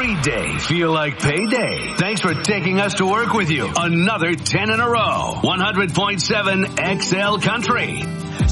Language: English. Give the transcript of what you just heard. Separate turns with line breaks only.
every day feel like payday? Thanks for taking us to work with you. Another 10 in a row. 100.7 XL Country.